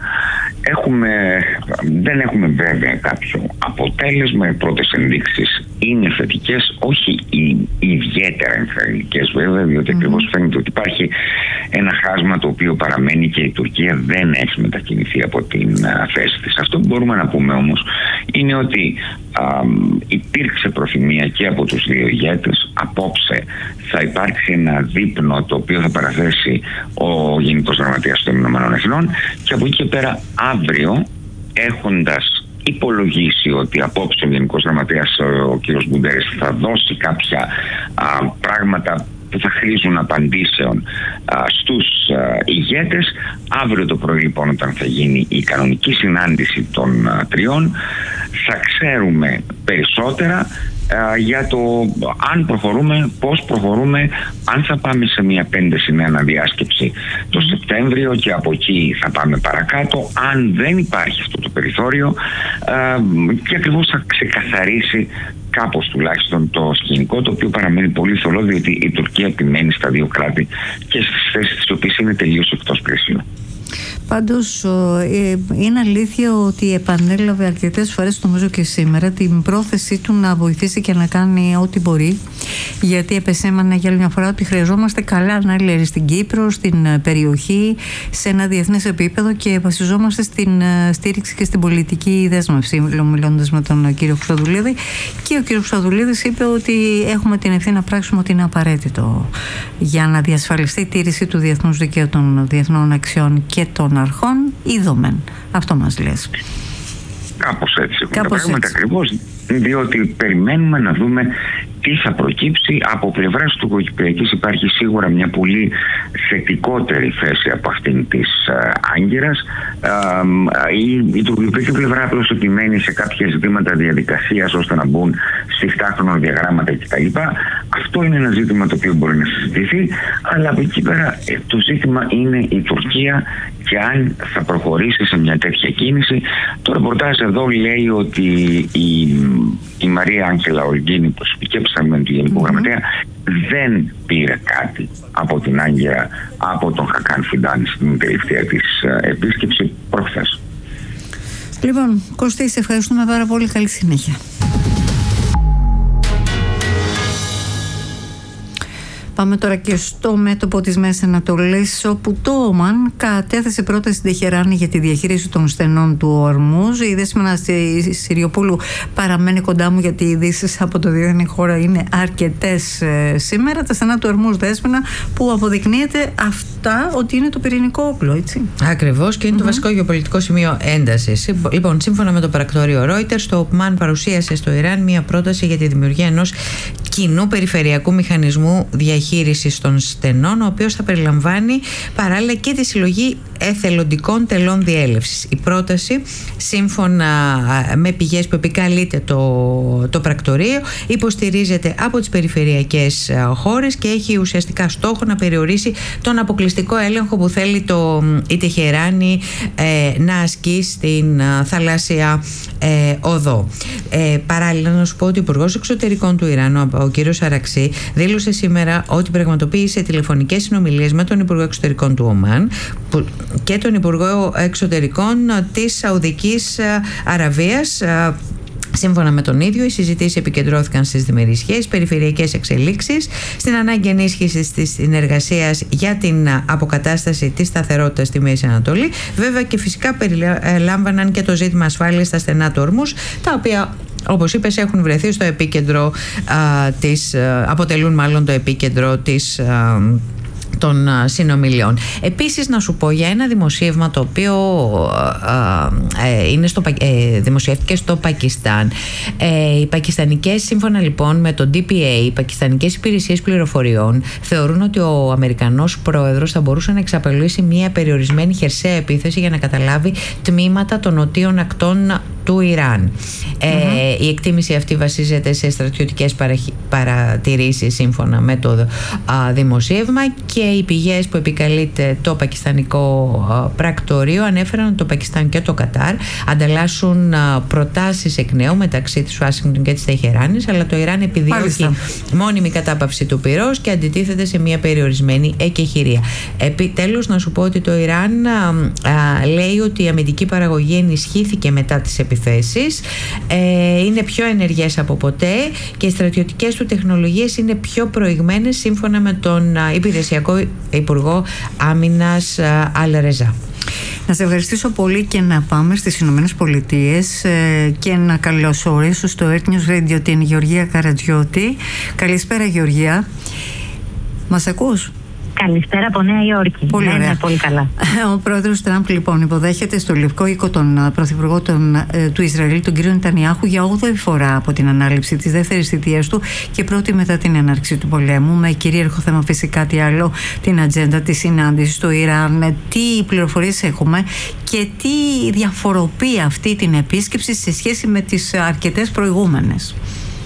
Δεν έχουμε βέβαια κάποιο αποτέλεσμα. Οι πρώτες ενδείξεις είναι θετικές, όχι ιδιαίτερα ενθαρρυντικές βέβαια, διότι ακριβώς φαίνεται ότι υπάρχει ένα χάσμα το οποίο παραμένει και η Τουρκία δεν έχει μετακινηθεί από την θέση της. Αυτό που μπορούμε να πούμε όμως είναι ότι υπήρξε προθυμία και από τους δύο ηγέτες. Απόψε θα υπάρξει ένα δείπνο το οποίο θα παραθέσει ο Γενικός Γραμματέας των Ηνωμένων Εθνών, και από εκεί και πέρα αύριο, έχοντας υπολογίσει ότι απόψε ο Γενικός Γραμματέας ο κ. Γκουντέρες θα δώσει κάποια πράγματα που θα χρήζουν απαντήσεων στους ηγέτες, αύριο το πρωί λοιπόν, όταν θα γίνει η κανονική συνάντηση των τριών, θα ξέρουμε περισσότερα για το αν προχωρούμε, πώς προχωρούμε, αν θα πάμε σε μια 5+1 διάσκεψη το Σεπτέμβριο και από εκεί θα πάμε παρακάτω, αν δεν υπάρχει αυτό το περιθώριο, και ακριβώς θα ξεκαθαρίσει κάπως τουλάχιστον το σκηνικό, το οποίο παραμένει πολύ θολό, διότι η Τουρκία επιμένει στα δύο κράτη και στις θέσεις τις οποίες είναι τελείως εκτός πλαισίου. Πάντως είναι αλήθεια ότι επανέλαβε αρκετές φορές, νομίζω και σήμερα, την πρόθεσή του να βοηθήσει και να κάνει ό,τι μπορεί, γιατί επεσήμανε για άλλη μια φορά ότι χρειαζόμαστε καλά ανάλληλοι στην Κύπρο, στην περιοχή, σε ένα διεθνές επίπεδο, και βασιζόμαστε στην στήριξη και στην πολιτική δέσμευση, μιλώντας με τον κύριο Χριστοδουλίδη. Και ο κύριος Χριστοδουλίδης είπε ότι έχουμε την ευθύνη να πράξουμε ό,τι είναι απαραίτητο για να διασφαλιστεί η τήρηση του διεθνούς δικαίου, των διεθνών αξιών και των αρχών είδομεν. Αυτό μας λες. Κάπως έτσι έχουν τα πράγματα ακριβώς, διότι περιμένουμε να δούμε τι θα προκύψει. Από πλευράς του Τουρκοκυπριακής υπάρχει σίγουρα μια πολύ θετικότερη θέση από αυτήν της Άγκυρας. Η τουρκοκυπριακή πλευρά απλώς επιμένει σε κάποια ζητήματα διαδικασίας ώστε να μπουν σφιχτά χρονοδιαγράμματα κτλ. Αυτό είναι ένα ζήτημα το οποίο μπορεί να συζητηθεί, αλλά από εκεί πέρα το ζήτημα είναι η Τουρκία και αν θα προχωρήσει σε μια τέτοια κίνηση. Το ρεπορτάζ εδώ λέει ότι η Μαρία Άγγελα Ολγκίνη, προσωπική επισταμένη του Γενικού Γραμματέα, δεν πήρε κάτι από την Άγκυρα, από τον Χακάν Φιντάν στην τελευταία της επίσκεψη προχθές. Λοιπόν, Κωστή, σε ευχαριστούμε πάρα πολύ. Καλή συνέχεια. Πάμε τώρα και στο μέτωπο της Μέσης Ανατολής, όπου το Ομάν κατέθεσε πρόταση στην Τεχεράνη για τη διαχείριση των στενών του Ορμούζ. Η Δέσποινα Συριοπούλου παραμένει κοντά μου, γιατί οι ειδήσεις από το διεθνή χώρα είναι αρκετές σήμερα. Τα στενά του Ορμούζ, Δέσποινα, που αποδεικνύεται αυτά ότι είναι το πυρηνικό όπλο, έτσι. Ακριβώς, και είναι το βασικό γεωπολιτικό σημείο έντασης. Λοιπόν, σύμφωνα με το πρακτορείο Reuters, το Ομάν παρουσίασε στο Ιράν μια πρόταση για τη δημιουργία ενός κοινού περιφερειακού μηχανισμού διαχείρισης των στενών, ο οποίος θα περιλαμβάνει παράλληλα και τη συλλογή εθελοντικών τελών διέλευσης. Η πρόταση, σύμφωνα με πηγές που επικαλείται το πρακτορείο, υποστηρίζεται από τις περιφερειακές χώρες και έχει ουσιαστικά στόχο να περιορίσει τον αποκλειστικό έλεγχο που θέλει η Τεχεράνη να ασκεί στην θαλάσσια οδό. Παράλληλα, να σου πω ότι ο Υπουργός Εξωτερικών του Ιράν, ο κύριος Αραξί, δήλωσε σήμερα ότι πραγματοποίησε τηλεφωνικές συνομιλίες με τον Υπουργό Εξωτερικών του Ομάν και τον Υπουργό Εξωτερικών της Σαουδικής Αραβίας. Σύμφωνα με τον ίδιο, οι συζητήσεις επικεντρώθηκαν στις διμερείς σχέσεις, περιφερειακές εξελίξεις, στην ανάγκη ενίσχυσης της συνεργασίας για την αποκατάσταση της σταθερότητας στη Μέση Ανατολή. Βέβαια, και φυσικά περιλάμβαναν και το ζήτημα ασφάλειας στα στενά του Ορμούζ, τα οποία, όπως είπες, έχουν βρεθεί στο επίκεντρο αποτελούν μάλλον το επίκεντρο των συνομιλιών. Επίσης, να σου πω για ένα δημοσίευμα το οποίο δημοσιεύτηκε στο Πακιστάν. Οι πακιστανικές, σύμφωνα λοιπόν με το DPA, οι πακιστανικές υπηρεσίες πληροφοριών θεωρούν ότι ο Αμερικανός πρόεδρος θα μπορούσε να εξαπελύσει μια περιορισμένη χερσαία επίθεση για να καταλάβει τμήματα των νοτίων ακτών του Ιράν. Η εκτίμηση αυτή βασίζεται σε στρατιωτικές παρατηρήσεις, σύμφωνα με το δημοσίευμα, και οι πηγές που επικαλείται το πακιστανικό πρακτορείο ανέφεραν ότι το Πακιστάν και το Κατάρ ανταλλάσσουν προτάσεις εκ νέου μεταξύ της Ουάσιγκτον και της Τεχεράνης, αλλά το Ιράν επιδιώκει μόνιμη κατάπαυση του πυρός και αντιτίθεται σε μια περιορισμένη εκεχηρία. Επιτέλους, να σου πω ότι το Ιράν λέει ότι η αμυντική παραγωγή ενισχύθηκε μετά τις επιθέσεις, είναι πιο ενεργές από ποτέ και οι στρατιωτικές του τεχνολογίες είναι πιο προηγμένες, σύμφωνα με τον υπηρεσιακό Υπουργό Άμυνας Αλ-Ρεζά. Να σε ευχαριστήσω πολύ και να πάμε στις Ηνωμένες Πολιτείες και να καλωσορίσω στο Earth News Radio την Γεωργία Καρατζιώτη. Καλησπέρα, Γεωργία. Μας ακούς? Καλησπέρα από Νέα Υόρκη. Πολύ ωραία. Ναι, πολύ καλά. Ο πρόεδρος Τραμπ, λοιπόν, υποδέχεται στο Λευκό Οίκο τον πρωθυπουργό του Ισραήλ, τον κύριο Νετανιάχου, για 8η φορά από την ανάληψη της δεύτερης θητείας του και πρώτη μετά την έναρξη του πολέμου. Με κυρίαρχο θέμα, φυσικά, τι άλλο, την ατζέντα της συνάντησης στο Ιράν. Τι πληροφορίες έχουμε και τι διαφοροποιεί αυτή την επίσκεψη σε σχέση με τις αρκετές προηγούμενες?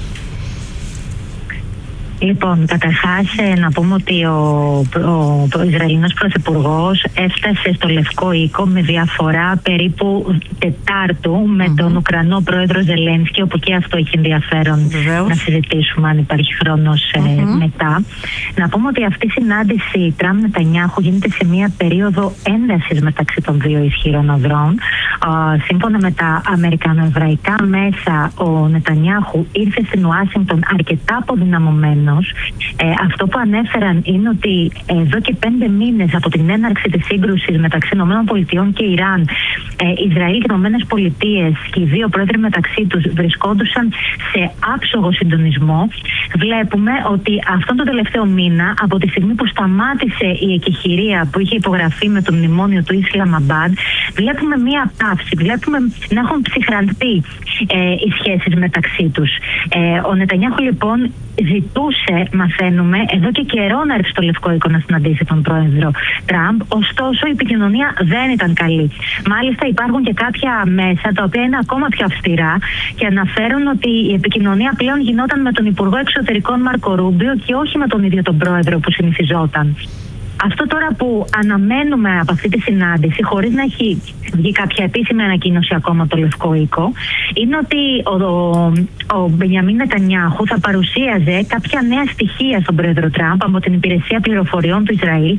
Λοιπόν, καταρχάς να πούμε ότι ο Ισραηλινός Πρωθυπουργός έφτασε στο Λευκό Οίκο με διαφορά περίπου Τετάρτου με τον Ουκρανό πρόεδρο Ζελένσκι, όπου και αυτό έχει ενδιαφέρον να συζητήσουμε αν υπάρχει χρόνος μετά. Να πούμε ότι αυτή η συνάντηση Τραμπ-Νετανιάχου γίνεται σε μια περίοδο έντασης μεταξύ των δύο ισχυρών οδρών. Σύμφωνα με τα αμερικανοεβραϊκά μέσα, ο Νετανιάχου ήρθε στην Ουάσιγκτον αρκετά αποδυναμωμένο. Αυτό που ανέφεραν είναι ότι εδώ και 5 μήνες από την έναρξη της σύγκρουσης μεταξύ ΗΠΑ και Ιράν, Ισραήλ και ΗΠΑ και οι δύο πρόεδροι μεταξύ τους βρισκόντουσαν σε άψογο συντονισμό. Βλέπουμε ότι αυτόν τον τελευταίο μήνα, από τη στιγμή που σταμάτησε η εκεχηρία που είχε υπογραφεί με το μνημόνιο του Ισλαμαμπάντ, βλέπουμε μία πάυση, βλέπουμε να έχουν ψυχραντεί οι σχέσεις μεταξύ τους. Ο Νετανιάχου, λοιπόν, ζητούσε, μαθαίνουμε, εδώ και καιρό να έρθει στο Λευκό Οίκο να συναντήσει τον πρόεδρο Τραμπ, ωστόσο η επικοινωνία δεν ήταν καλή. Μάλιστα, υπάρχουν και κάποια μέσα τα οποία είναι ακόμα πιο αυστηρά και αναφέρουν ότι η επικοινωνία πλέον γινόταν με τον Υπουργό Εξωτερικών Μάρκο Ρούμπιο και όχι με τον ίδιο τον πρόεδρο που συνηθιζόταν. Αυτό τώρα που αναμένουμε από αυτή τη συνάντηση, χωρίς να έχει βγει κάποια επίσημη ανακοίνωση ακόμα από το Λευκό Οίκο, είναι ότι ο Μπενιαμίν Νετανιάχου θα παρουσίαζε κάποια νέα στοιχεία στον πρόεδρο Τραμπ από την υπηρεσία πληροφοριών του Ισραήλ,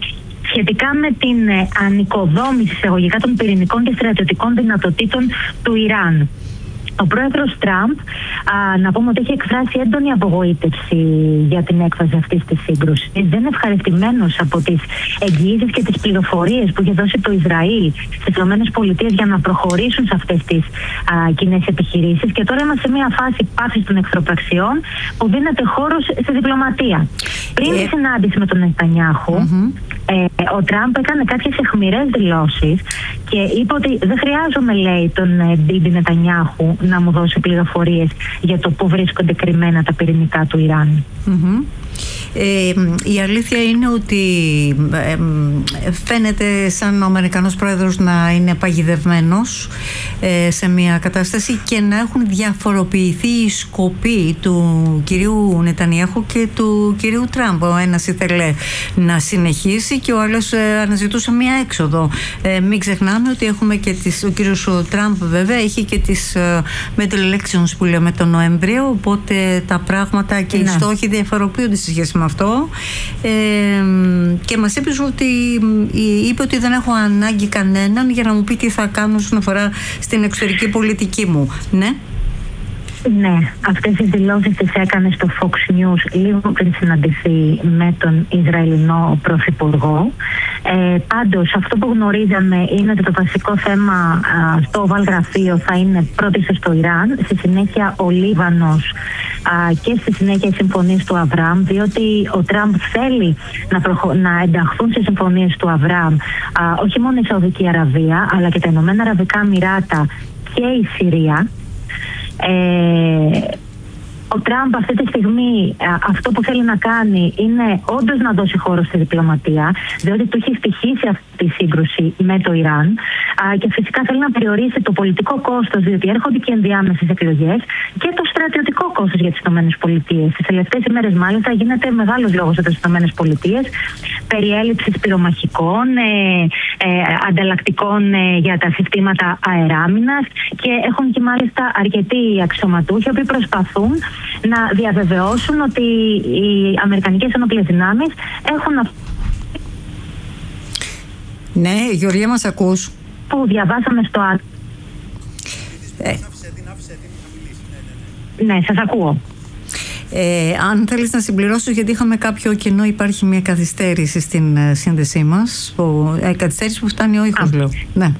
σχετικά με την ανοικοδόμηση εισαγωγικά των πυρηνικών και στρατιωτικών δυνατοτήτων του Ιράν. Ο πρόεδρος Τραμπ, να πούμε ότι έχει εκφράσει έντονη απογοήτευση για την έκβαση αυτής της σύγκρουσης. Δεν είναι ευχαριστημένος από τις εγγυήσεις και τις πληροφορίες που είχε δώσει το Ισραήλ στις ΗΠΑ για να προχωρήσουν σε αυτές τις κοινές επιχειρήσεις. Και τώρα είμαστε σε μια φάση παύσης των εχθροπραξιών που δίνεται χώρος στη διπλωματία. Πριν τη συνάντηση με τον Νετανιάχου, ο Τραμπ έκανε κάποιες αιχμηρές δηλώσεις και είπε ότι δεν χρειάζομαι, λέει, τον Μπίμπι Νετανιάχου να μου δώσει πληροφορίες για το πού βρίσκονται κρυμμένα τα πυρηνικά του Ιράν. Η αλήθεια είναι ότι φαίνεται σαν ο Αμερικανός πρόεδρος να είναι παγιδευμένος σε μια κατάσταση και να έχουν διαφοροποιηθεί οι σκοποί του κυρίου Νετανιάχου και του κυρίου Τραμπ. Ο ένας ήθελε να συνεχίσει και ο άλλος αναζητούσε μια έξοδο. Μην ξεχνάμε ότι έχουμε και ο κύριος Τραμπ βέβαια έχει και τις middle elections που λέμε τον Νοέμβριο, οπότε τα πράγματα και οι στόχοι διαφοροποιούνται σε σχέση με αυτό. Και μας είπε ότι δεν έχω ανάγκη κανέναν για να μου πει τι θα κάνω όσον αφορά στην εξωτερική πολιτική μου. Ναι. Ναι, αυτές τις δηλώσεις τις έκανε στο Fox News λίγο πριν συναντηθεί με τον Ισραηλινό Πρωθυπουργό. Πάντως αυτό που γνωρίζαμε είναι ότι το βασικό θέμα στο Οβάλ Γραφείο θα είναι πρώτη στο Ιράν, στη συνέχεια ο Λίβανος και στη συνέχεια οι συμφωνίες του Αβραάμ, διότι ο Τραμπ θέλει να ενταχθούν στις συμφωνίες του Αβραάμ όχι μόνο η Σαουδική Αραβία αλλά και τα Ηνωμένα Αραβικά Εμιράτα και η Συρία. Ο Τραμπ αυτή τη στιγμή αυτό που θέλει να κάνει είναι όντως να δώσει χώρο στη διπλωματία, διότι του έχει στοιχήσει αυτή τη σύγκρουση με το Ιράν και φυσικά θέλει να περιορίσει το πολιτικό κόστος, διότι έρχονται και ενδιάμεσες εκλογές, και το στρατιωτικό κόστος για τις ΗΠΑ. Τις τελευταίες ημέρες μάλιστα γίνεται μεγάλος λόγος για τις ΗΠΑ περί έλλειψης πυρομαχικών, ανταλλακτικών για τα συστήματα αεράμινας, και έχουν και μάλιστα αρκετοί αξιωματούχοι που προσπαθούν να διαβεβαιώσουν ότι οι Αμερικανικές ενόπλες δυνάμεις έχουν... Ναι, Γεωργία, μας ακούς? Που διαβάσαμε στο άρθρο. Ναι, σας ακούω. Αν θέλεις να συμπληρώσεις, γιατί είχαμε κάποιο κενό, υπάρχει μια καθυστέρηση στην σύνδεσή μας, καθυστέρηση που φτάνει ο ήχος, λέω. Ναι.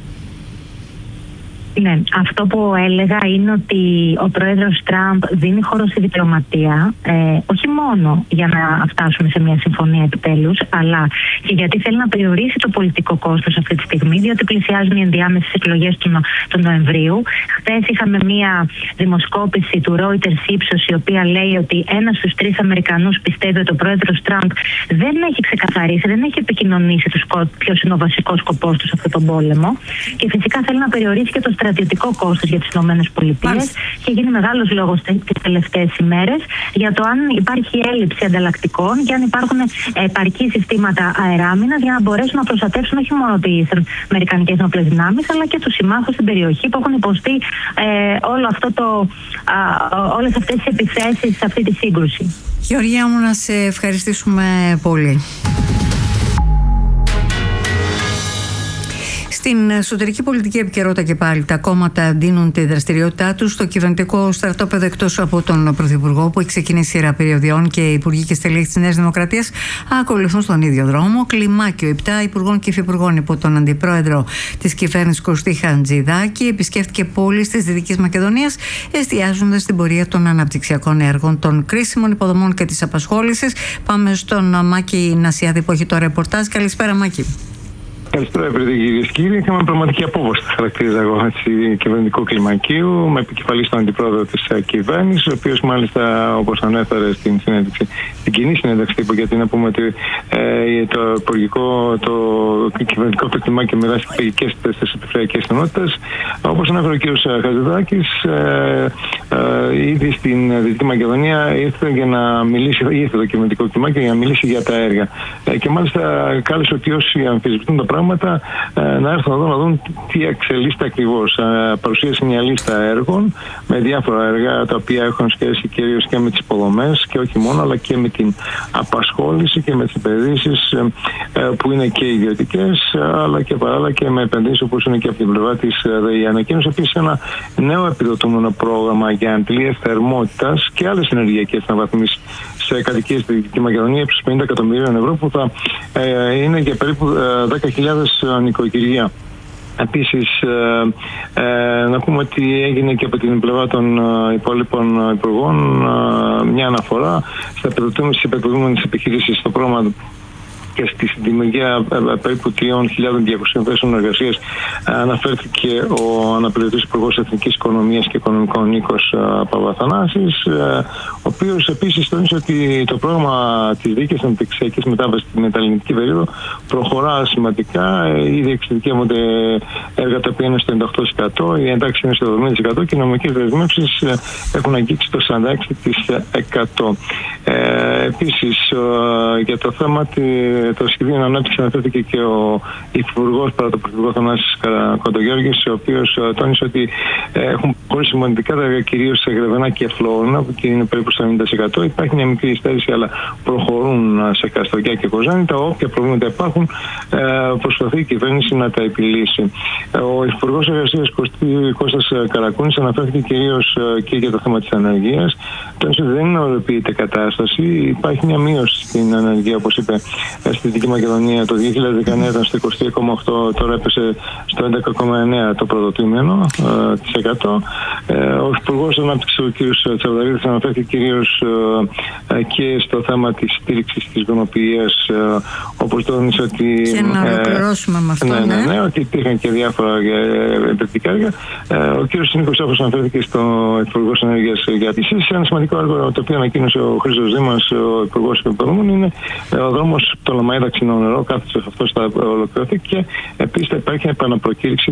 Ναι, αυτό που έλεγα είναι ότι ο πρόεδρος Τραμπ δίνει χώρο στη διπλωματία, όχι μόνο για να φτάσουμε σε μια συμφωνία επιτέλους, αλλά και γιατί θέλει να περιορίσει το πολιτικό κόστος αυτή τη στιγμή, διότι πλησιάζουν οι ενδιάμεσες εκλογές του Νοεμβρίου. Χθες είχαμε μια δημοσκόπηση του Reuters Ipsos, η οποία λέει ότι 1 στους 3 Αμερικανούς πιστεύει ότι ο πρόεδρος Τραμπ δεν έχει ξεκαθαρίσει, δεν έχει επικοινωνήσει ποιος είναι ο βασικός σκοπός του σε αυτόν τον πόλεμο, και φυσικά θέλει να περιορίσει και το στρατιωτικό κόστος για τις ΗΠΑ, και γίνει μεγάλος λόγος τις τελευταίες ημέρες για το αν υπάρχει έλλειψη ανταλλακτικών και αν υπάρχουν επαρκή συστήματα αεράμινας για να μπορέσουν να προστατεύσουν όχι μόνο τις Αμερικανικές ενόπλες δυνάμεις αλλά και τους συμμάχους στην περιοχή που έχουν υποστεί όλες αυτές τις επιθέσεις σε αυτή τη σύγκρουση. Γεωργία μου, να σε ευχαριστήσουμε πολύ. Στην εσωτερική πολιτική επικαιρότητα και πάλι, τα κόμματα εντείνουν τη δραστηριότητά τους στο κυβερνητικό στρατόπεδο, εκτός από τον Πρωθυπουργό που έχει ξεκινήσει σειρά περιοδιών, και οι υπουργοί και στελέχοι της Νέας Δημοκρατίας ακολουθούν στον ίδιο δρόμο. Κλιμάκιο 7 υπουργών και υφυπουργών υπό τον αντιπρόεδρο της κυβέρνησης Κωστή Χατζηδάκη επισκέφτηκε πόλεις της Δυτικής Μακεδονίας, εστιάζοντας στην πορεία των αναπτυξιακών έργων, των κρίσιμων υποδομών και της απασχόλησης. Πάμε στον Μάκη Νασιάδη που έχει το ρεπορτάζ. Καλησπέρα, Μάκη. Καλησπέρα, κυρίες και κύριοι. Είχαμε πραγματική απόβαση, χαρακτήριζα εγώ, κυβερνητικού κλιμακίου, με επικεφαλή στον αντιπρόεδρο της κυβέρνησης, ο οποίος μάλιστα, όπως ανέφερε στην συνέντευξη, την κοινή συνέντευξη τύπου, γιατί να πούμε ότι το κυβερνητικό κλιμάκιο μοιράστηκε και στις περιφερειακές κοινότητες. Όπως ανέφερε ο κ. Χατζηδάκης, ήδη στην Δυτική Μακεδονία ήρθε το κυβερνητικό κλιμάκιο για να μιλήσει για τα έργα. Και μάλιστα κάλεσε ότι όσοι αμφισβητούν τα πράγματα πράγματα, να έρθουν εδώ να δουν τι εξελίσσεται ακριβώς. Παρουσίασε μια λίστα έργων με διάφορα έργα τα οποία έχουν σχέση κυρίως και με τις υποδομές και όχι μόνο, αλλά και με την απασχόληση και με τις επενδύσεις που είναι και ιδιωτικές, αλλά και παράλληλα και με επενδύσεις όπως είναι και από την πλευρά της ΔΕΗ. Ανακοίνωσε επίσης ένα νέο επιδοτούμενο πρόγραμμα για αντλίες θερμότητας και άλλες ενεργειακές αναβαθμίσεις σε κατοικίες στη Δυτική Μακεδονία ύψους 50 εκατομμυρίων ευρώ, που θα είναι για περίπου 10.000 νοικοκυριά. Επίσης, να πούμε ότι έγινε και από την πλευρά των υπόλοιπων υπουργών μια αναφορά στις επιδοτούμενες επιχειρήσεις στο πρόγραμμα και στη δημιουργία περίπου 3.200 θέσεων εργασίας. Αναφέρθηκε ο αναπληρωτής Υπουργός Εθνικής Οικονομίας και Οικονομικών Νίκος Παπαθανάσης, ο οποίος επίσης τόνισε ότι το πρόγραμμα της δίκαιης αναπτυξιακής μετάβασης στην μεταλληνική περίοδο προχωρά σημαντικά. Ήδη εξειδικεύονται έργα τα οποία είναι στο 98%, η εντάξει είναι στο 70% και οι νομικές δεσμεύσεις έχουν αγγίξει το 46%. Επίσης, για το θέμα το σχεδίο ανάπτυξη αναφέρθηκε και ο Υφυπουργός παρά το Πρωθυπουργό Θανάσης Κοντογιώργης, ο οποίος τόνισε ότι έχουν πολύ σημαντικά τα έργα κυρίως σε Γρεβενά και Φλόρινα, που είναι περίπου στο 90%. Υπάρχει μια μικρή υστέρηση, αλλά προχωρούν σε Καστοριά και Κοζάνη. Τα όποια προβλήματα υπάρχουν, προσπαθεί η κυβέρνηση να τα επιλύσει. Ο Υφυπουργός Εργασίας Κώστας Καρακούνης αναφέρθηκε κυρίως και για το θέμα της ανεργίας. Τόνισε ότι δεν είναι ολοποιείται κατάσταση. Υπάρχει μια μείωση στην ανεργία, όπως είπε, στη Δυτική Μακεδονία. Το 2019 ήταν στο 23,8%, τώρα έπεσε στο 11,9% το πρώτο τρίμηνο της 100%. Ο Υπουργός Ανάπτυξης, ο κ. Τσαβδαρίδης, αναφέρθηκε κυρίως και στο θέμα της στήριξης της γονοποιίας, όπως τόνισε ότι... Και να ολοκληρώσουμε με αυτό, ναι, ότι υπήρχαν και διάφορα επενδυτικά έργα. Ο κ. Νίκος Σάφος αναφέρθηκε στο Υπουργό Ενέργειας για τη ΣΥΣ. Ένα σημαντικό έργο το οποίο ανακοίνωσε ο Χρήστος Δήμας, ο Υπουργός Υποδομών, είναι ο δρόμος το Λαμαΐδα Ξινό Νερό. Κάθεσε αυτός θα ολοκληρωθεί και επίσης θα υπάρχει επαναπροκήρυξη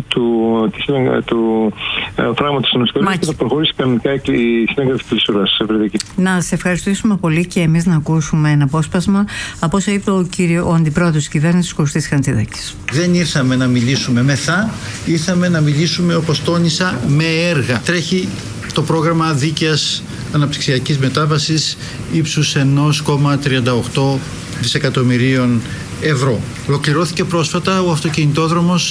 του φράγματος των ιστορίας και θα προχωρήσει κανονικά η συνέγγραφη της Κλεισούρας. Να σε ευχαριστήσουμε πολύ και εμείς να ακούσουμε ένα απόσπασμα από όσο είπε ο αντιπρόεδρος της κυβέρνησης Κωστής Χατζηδάκης. Δεν ήρθαμε να μιλήσουμε μεθά, ήρθαμε να μιλήσουμε, όπως τόνισα, με έργα. Τρέχει το πρόγραμμα δίκαιας αναπτυξιακής μετάβασης ύψους 1,38 δισεκατομμυρίων ευρώ. Ολοκληρώθηκε πρόσφατα ο αυτοκινητόδρομος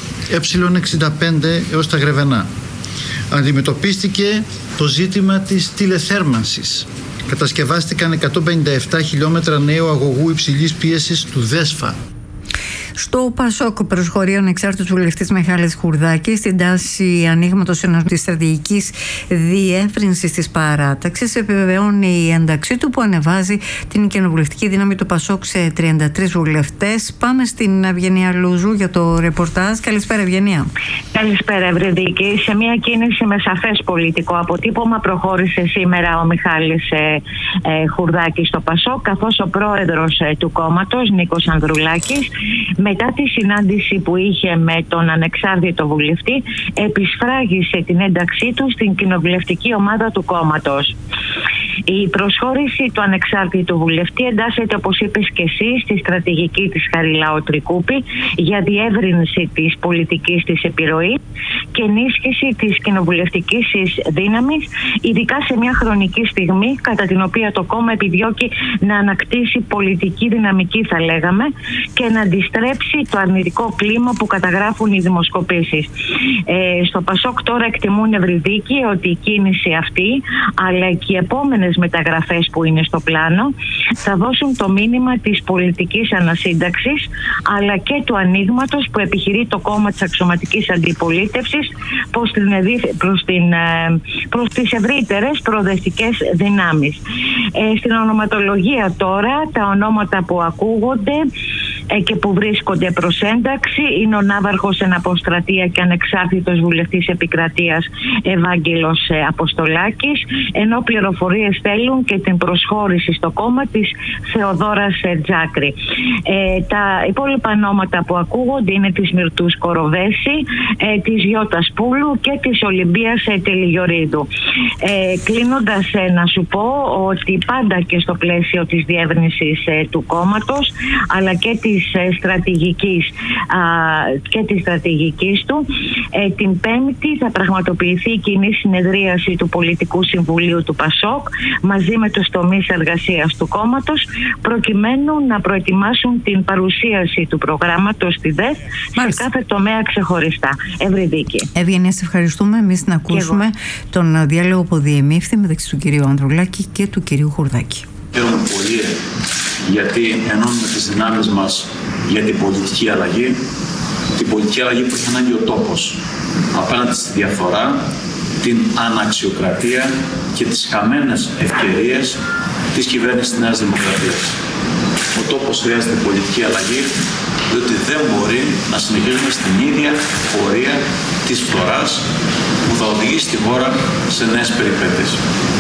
Ε65 έως τα Γρεβενά. Αντιμετωπίστηκε το ζήτημα της τηλεθέρμανσης. Κατασκευάστηκαν 157 χιλιόμετρα νέου αγωγού υψηλής πίεσης του ΔΕΣΦΑ. Στο ΠΑΣΟΚ προσχωρεί ο ανεξάρτητος βουλευτής Μιχάλης Χουρδάκης στην τάση ανοίγματος της στρατηγικής διεύρυνσης της παράταξης. Επιβεβαιώνει η ένταξή του που ανεβάζει την κοινοβουλευτική δύναμη του ΠΑΣΟΚ σε 33 βουλευτές. Πάμε στην Ευγενία Λούζου για το ρεπορτάζ. Καλησπέρα, Ευγενία. Καλησπέρα, Ευρυδίκη. Σε μια κίνηση με σαφές πολιτικό αποτύπωμα προχώρησε σήμερα ο Μιχάλης Χουρδάκης στο ΠΑΣΟΚ, καθώς ο πρόεδρος του κόμματος, Νίκος Ανδρουλάκης, μετά τη συνάντηση που είχε με τον ανεξάρτητο βουλευτή, επισφράγισε την ένταξή του στην κοινοβουλευτική ομάδα του κόμματος. Η προσχώρηση του ανεξάρτητου βουλευτή εντάσσεται, όπως είπες και εσύ, στη στρατηγική της Χαριλάου Τρικούπη για διεύρυνση της πολιτικής της επιρροής και ενίσχυση της κοινοβουλευτικής δύναμης, ειδικά σε μια χρονική στιγμή κατά την οποία το κόμμα επιδιώκει να ανακτήσει πολιτική δυναμική, θα λέγαμε, και να αντιστρέψει το αρνητικό κλίμα που καταγράφουν οι δημοσκοπήσεις. Στο ΠΑΣΟΚ τώρα εκτιμούν, Ευρυδίκη, ότι η κίνηση αυτή, αλλά και οι επόμενες μεταγραφές που είναι στο πλάνο, θα δώσουν το μήνυμα της πολιτικής ανασύνταξης, αλλά και του ανοίγματος που επιχειρεί το κόμμα της αξιωματικής αντιπολίτευσης προς τις ευρύτερες προοδευτικές δυνάμεις. Στην ονοματολογία τώρα, τα ονόματα που ακούγονται και που βρίσκονται προς ένταξη είναι ο ναύαρχος εν αποστρατεία και ανεξάρτητος βουλευτής επικρατείας Ευάγγελος Αποστολάκης, ενώ πληροφορίες θέλουν και την προσχώρηση στο κόμμα της Θεοδόρας Τζάκρη. Τα υπόλοιπα ονόματα που ακούγονται είναι της Μυρτούς Κοροβέση, της Γιώτας Πούλου και της Ολυμπίας Τελιγιορίδου. Κλείνοντας, να σου πω ότι πάντα και στο πλαίσιο της διεύρυνσης του κόμματος, αλλά και της της στρατηγικής του. Την Πέμπτη θα πραγματοποιηθεί η κοινή συνεδρίαση του Πολιτικού Συμβουλίου του ΠΑΣΟΚ μαζί με τους τομείς εργασίας του κόμματος, προκειμένου να προετοιμάσουν την παρουσίαση του προγράμματος στη ΔΕΘ σε κάθε τομέα ξεχωριστά. Ευρυδίκη. Ευγενία, σε ευχαριστούμε. Εμείς να ακούσουμε τον διάλογο που διεμήφθη μεταξύ του κυρίου Ανδρουλάκη και του κυρίου Χουρδάκη. Χαίρομαι πολύ γιατί ενώνουμε τις δυνάμεις μας για την πολιτική αλλαγή. Την πολιτική αλλαγή που έχει ανάγκη ο τόπος απέναντι στη διαφορά, την αναξιοκρατία και τις χαμένες ευκαιρίες της κυβέρνησης της Νέας Δημοκρατίας. Ο τόπος χρειάζεται πολιτική αλλαγή, διότι δεν μπορεί να συνεχίσουμε στην ίδια πορεία της φθοράς που θα οδηγήσει τη χώρα σε νέες περιπέτειες.